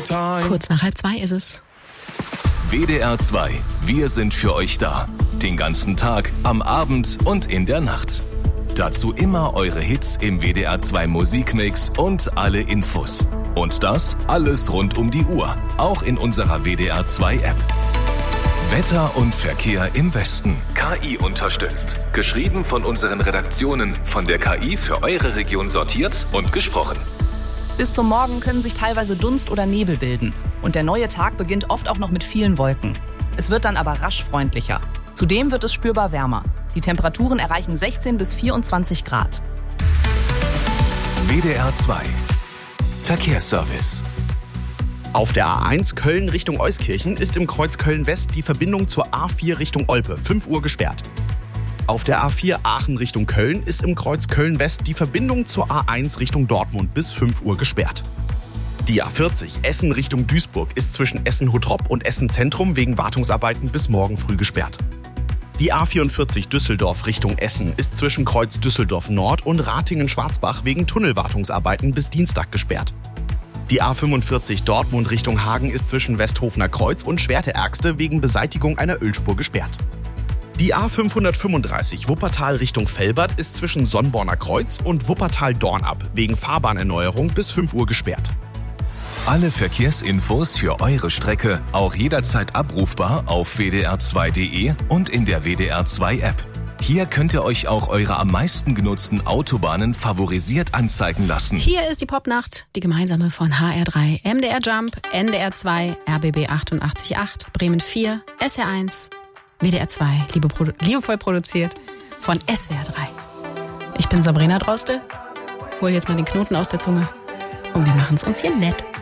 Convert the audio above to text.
time. Kurz nach 1:30 ist es. WDR 2, wir sind für euch da. Den ganzen Tag, am Abend und in der Nacht. Dazu immer eure Hits im WDR 2 Musikmix und alle Infos. Und das alles rund um die Uhr, auch in unserer WDR 2 App. Wetter und Verkehr im Westen. KI unterstützt. Geschrieben von unseren Redaktionen, von der KI für eure Region sortiert und gesprochen. Bis zum Morgen können sich teilweise Dunst oder Nebel bilden. Und der neue Tag beginnt oft auch noch mit vielen Wolken. Es wird dann aber rasch freundlicher. Zudem wird es spürbar wärmer. Die Temperaturen erreichen 16 bis 24 Grad. WDR 2 Verkehrsservice. Auf der A1 Köln Richtung Euskirchen ist im Kreuz Köln-West die Verbindung zur A4 Richtung Olpe 5 Uhr gesperrt. Auf der A4 Aachen Richtung Köln ist im Kreuz Köln-West die Verbindung zur A1 Richtung Dortmund bis 5 Uhr gesperrt. Die A40 Essen Richtung Duisburg ist zwischen Essen-Hottrop und Essen-Zentrum wegen Wartungsarbeiten bis morgen früh gesperrt. Die A44 Düsseldorf Richtung Essen ist zwischen Kreuz Düsseldorf Nord und Ratingen-Schwarzbach wegen Tunnelwartungsarbeiten bis Dienstag gesperrt. Die A45 Dortmund Richtung Hagen ist zwischen Westhofener Kreuz und Schwerte-Ergste wegen Beseitigung einer Ölspur gesperrt. Die A535 Wuppertal Richtung Velbert ist zwischen Sonnborner Kreuz und Wuppertal-Dornab wegen Fahrbahnerneuerung bis 5 Uhr gesperrt. Alle Verkehrsinfos für eure Strecke auch jederzeit abrufbar auf wdr2.de und in der WDR 2 App. Hier könnt ihr euch auch eure am meisten genutzten Autobahnen favorisiert anzeigen lassen. Hier ist die Popnacht, die gemeinsame von HR3, MDR Jump, NDR 2, RBB 88.8, Bremen 4, SR1, WDR 2, liebevoll produziert von SWR 3. Ich bin Sabrina Droste, hol jetzt mal den Knoten aus der Zunge und wir machen es uns hier nett.